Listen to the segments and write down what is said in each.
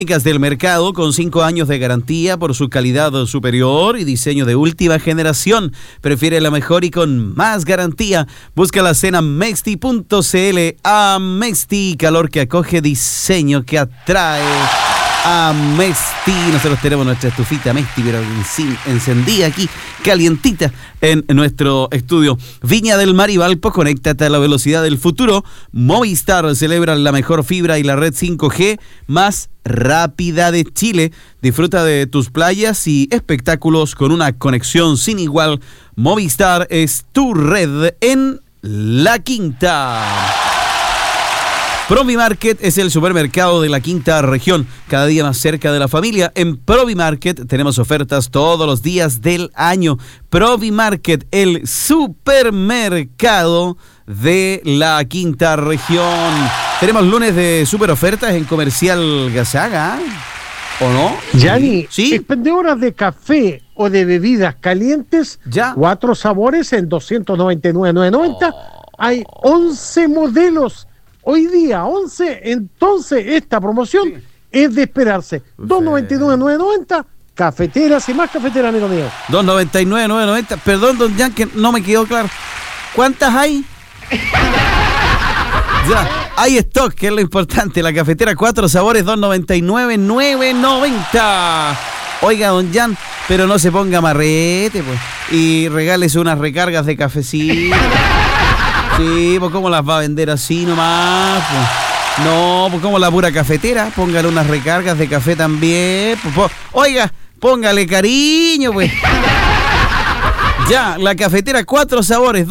Del mercado con 5 años de garantía por su calidad superior y diseño de última generación. Prefiere la mejor y con más garantía. Búscalas en amexti.cl. Amexti, calor que acoge, diseño que atrae. Amexti, nosotros tenemos nuestra estufita Amexti, pero encendida aquí, calientita en nuestro estudio. Viña del Mar y Valpo, conéctate a la velocidad del futuro. Movistar celebra la mejor fibra y la red 5G más rápida de Chile. Disfruta de tus playas y espectáculos con una conexión sin igual. Movistar es tu red en La Quinta. Provimarket es el supermercado de la quinta región, cada día más cerca de la familia. En Provimarket tenemos ofertas todos los días del año. Provimarket, el supermercado de la quinta región. Tenemos lunes de super ofertas en Comercial Gazaga, ¿o no? Yanni, ¿sí? Expendedoras de café o de bebidas calientes, ya. 4 sabores en 299,990. Hay 11 modelos. Hoy día, 11, entonces esta promoción es de esperarse. 299,990, cafeteras y más cafeteras, amigo mío. 299,990. Perdón, don Jan, que no me quedó claro. ¿Cuántas hay? Ya, hay stock, que es lo importante. La cafetera 4 sabores, 299,990. Oiga, don Jan, pero no se ponga marrete, pues. Y regálese unas recargas de cafecito. Sí, pues ¿cómo las va a vender así nomás? Pues, no, pues como la pura cafetera, póngale unas recargas de café también. Pues, oiga, póngale cariño, pues. Ya, la cafetera 4 sabores,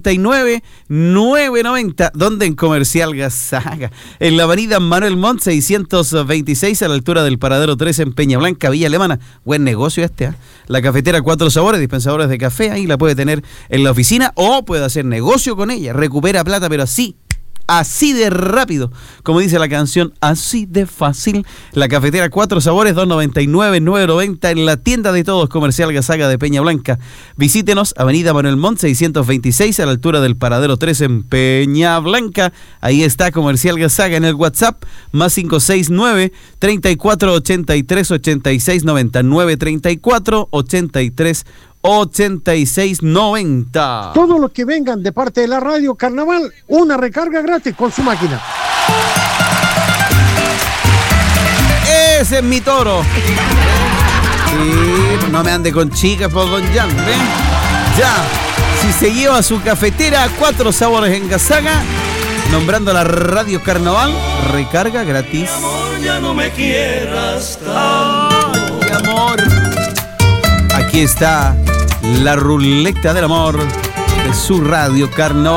299,990. ¿Dónde? En Comercial Gazaga. En la avenida Manuel Montt, 626, a la altura del Paradero 3 en Peña Blanca, Villa Alemana. Buen negocio este, ¿eh? La cafetera 4 sabores, dispensadores de café, ahí la puede tener en la oficina o puede hacer negocio con ella. Recupera plata, pero así de rápido, como dice la canción, así de fácil. La cafetera 4 sabores, 299,990 en la tienda de todos, Comercial Gazaga de Peña Blanca. Visítenos, avenida Manuel Montt, 626, a la altura del Paradero 3 en Peña Blanca. Ahí está Comercial Gazaga. En el WhatsApp, más 569-3483-8690, 934-83-8690. Todos los que vengan de parte de la radio Carnaval, una recarga gratis con su máquina. Ese es mi toro. Sí, no me ande con chicas, por don Jan, ¿ven? Ya, si se lleva su cafetera 4 sabores en Gazaga, nombrando la radio Carnaval, recarga gratis. Mi amor, ya no me quieras tanto. Ay, amor. Aquí está la ruleta del amor de su radio Carnaval.